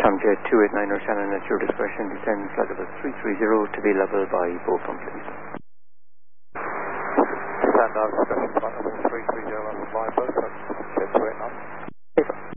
Jet 289 Shannon at your discretion. Descend flight level 330 to be level by Beaufort, please. Descend out, discussion flight level 330 level by Beaufort.